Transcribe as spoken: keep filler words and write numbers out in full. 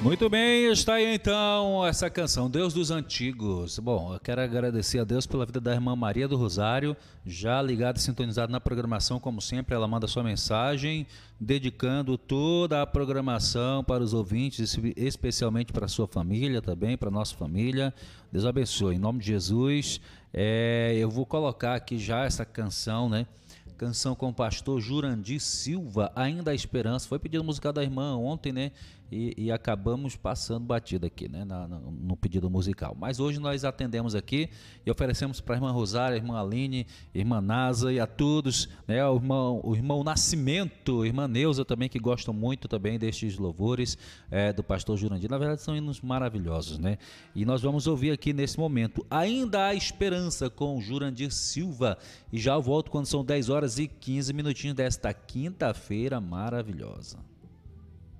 Muito bem, está aí então essa canção, Deus dos Antigos. Bom, eu quero agradecer a Deus pela vida da irmã Maria do Rosário, já ligada e sintonizada na programação, como sempre, ela manda sua mensagem, dedicando toda a programação para os ouvintes, especialmente para a sua família também, para a nossa família. Deus abençoe, em nome de Jesus. É, eu vou colocar aqui já essa canção, né? Canção com o pastor Jurandir Silva, Ainda a Esperança. Foi pedido musical da irmã ontem, né? E, e acabamos passando batida aqui, né? Na, na, no pedido musical. Mas hoje nós atendemos aqui e oferecemos para a irmã Rosária, a irmã Aline, a irmã Nasa e a todos, né? O irmão, o irmão Nascimento, a irmã Neuza também, que gostam muito também destes louvores é, do pastor Jurandir. Na verdade, são hinos maravilhosos, né? E nós vamos ouvir aqui nesse momento Ainda a Esperança com o Jurandir Silva. E já volto quando são dez horas e quinze minutinhos desta quinta-feira maravilhosa.